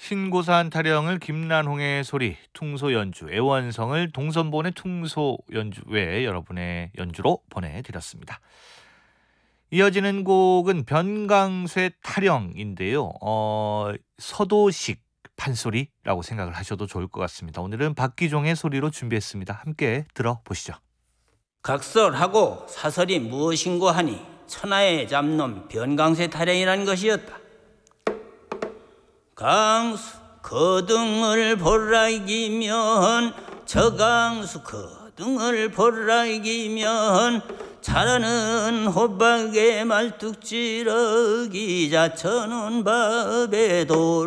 신고사한 타령을 김난홍의 소리, 퉁소 연주, 애원성을 동선본의 퉁소 연주 외에 여러분의 연주로 보내드렸습니다. 이어지는 곡은 변강쇠 타령인데요. 서도식 판소리라고 생각을 하셔도 좋을 것 같습니다. 오늘은 박기종의 소리로 준비했습니다. 함께 들어보시죠. 각설하고 사설이 무엇인고 하니 천하의 잡놈 변강쇠 타령이라는 것이었다. 강수 거등을 보라 이기면 저강수 거등을 보라 이기면 잘하는 호박에 말뚝지러기 자천은 밥에 돌